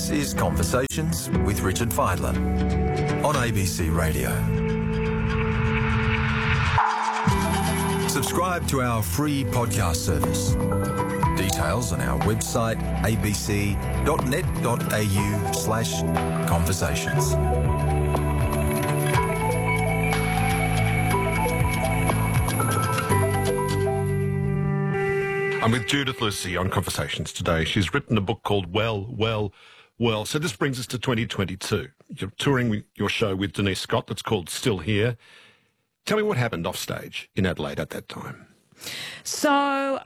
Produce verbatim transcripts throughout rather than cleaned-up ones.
This is Conversations with Richard Fidler on A B C Radio. Subscribe to our free podcast service. Details on our website, abc.net.au slash conversations. I'm with Judith Lucy on Conversations today. She's written a book called Well, Well, Well. So this brings us to twenty twenty-two. You're touring your show with Denise Scott that's called Still Here. Tell me what happened off stage in Adelaide at that time. So,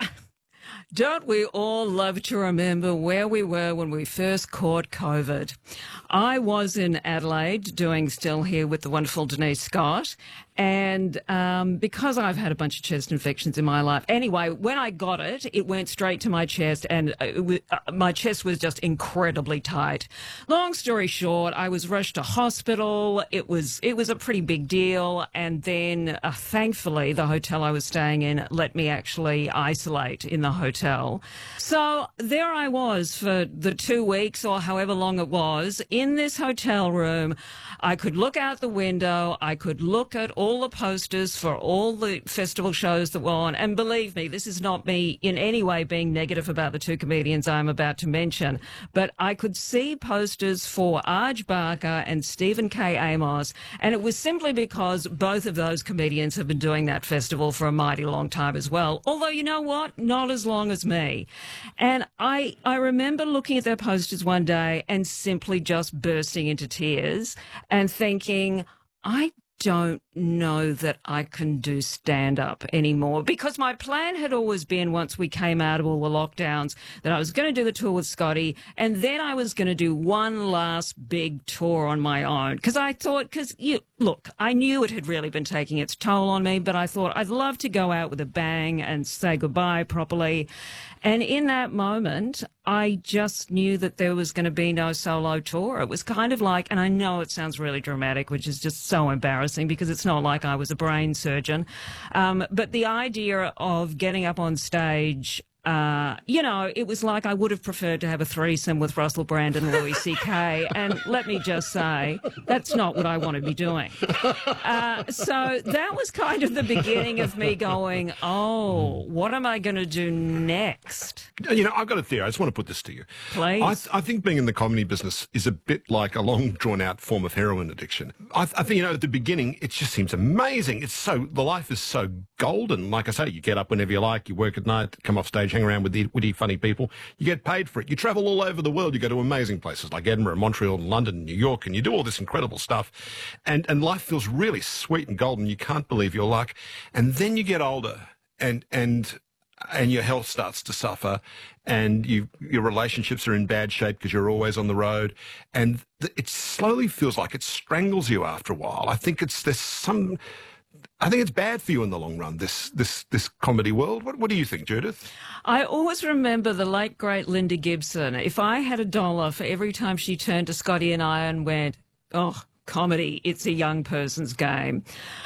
don't we all love to remember where we were when we first caught COVID? I was in Adelaide doing Still Here with the wonderful Denise Scott. And um, because I've had a bunch of chest infections in my life, anyway, when I got it, it went straight to my chest, and it was, uh, my chest was just incredibly tight. Long story short, I was rushed to hospital. It was it was a pretty big deal, and then uh, thankfully the hotel I was staying in let me actually isolate in the hotel. So there I was for the two weeks or however long it was in this hotel room. I could look out the window. I could look at all the posters for all the festival shows that were on. And believe me, this is not me in any way being negative about the two comedians I'm about to mention, but I could see posters for Arj Barker and Stephen K. Amos, and it was simply because both of those comedians have been doing that festival for a mighty long time as well. Although, you know what? Not as long as me. And I, I remember looking at their posters one day and simply just bursting into tears and thinking, I don't know that I can do stand-up anymore, because my plan had always been, once we came out of all the lockdowns, that I was going to do the tour with Scotty, and then I was going to do one last big tour on my own. Because I thought, because, you look, I knew it had really been taking its toll on me, but I thought I'd love to go out with a bang and say goodbye properly. And in that moment, I just knew that there was going to be no solo tour. It was kind of like, and I know it sounds really dramatic, which is just so embarrassing because it's not like I was a brain surgeon, um, but the idea of getting up on stage, Uh, you know, it was like I would have preferred to have a threesome with Russell Brand and Louis C K. And let me just say, that's not what I want to be doing. Uh, so that was kind of the beginning of me going, oh, what am I going to do next? You know, I've got a theory. I just want to put this to you. Please. I, th- I think being in the comedy business is a bit like a long, drawn-out form of heroin addiction. I, th- I think, you know, at the beginning, it just seems amazing. It's so, the life is so golden. Like I say, you get up whenever you like, you work at night, come off stage, hang around with the witty, funny people. You get paid for it. You travel all over the world. You go to amazing places like Edinburgh, Montreal, London, New York, and you do all this incredible stuff. And, and life feels really sweet and golden. You can't believe your luck. And then you get older and, and, and your health starts to suffer, and you, your relationships are in bad shape because you're always on the road. And th- it slowly feels like it strangles you after a while. I think it's, there's some, I think it's bad for you in the long run, this this this comedy world. What what do you think, Judith? I always remember the late, great Linda Gibson. If I had a dollar for every time she turned to Scotty and I and went, oh, comedy, it's a young person's game.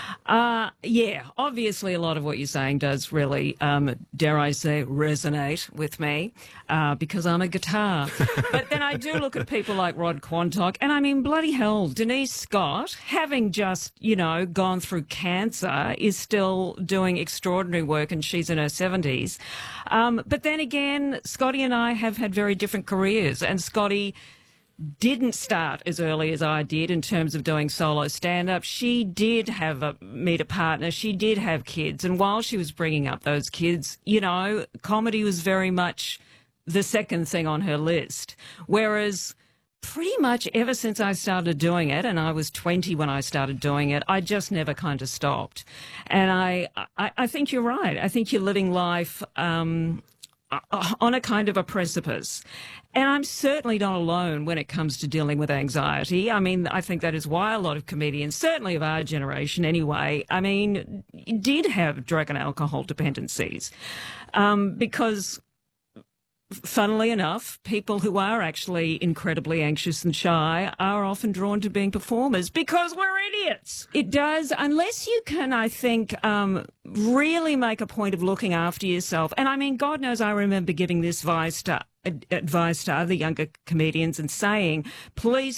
Uh, yeah, obviously a lot of what you're saying does really, um, dare I say, resonate with me, uh, because I'm a guitar. But then I do look at people like Rod Quantock, and I mean, bloody hell, Denise Scott, having just, you know, gone through cancer, is still doing extraordinary work, and she's in her seventies. Um, but then again, Scotty and I have had very different careers, and Scotty didn't start as early as I did in terms of doing solo stand-up. She did have a meet a partner. She did have kids. And while she was bringing up those kids, you know, comedy was very much the second thing on her list. Whereas pretty much ever since I started doing it, and I was twenty when I started doing it, I just never kind of stopped. And I, I, I think you're right. I think you're living life um, on a kind of a precipice. And I'm certainly not alone when it comes to dealing with anxiety. I mean, I think that is why a lot of comedians, certainly of our generation anyway, I mean, did have drug and alcohol dependencies. Um, because, funnily enough, people who are actually incredibly anxious and shy are often drawn to being performers because we're idiots. It does, unless you can, I think, um, really make a point of looking after yourself. And I mean, God knows I remember giving this advice to ad- advice to other younger comedians and saying, please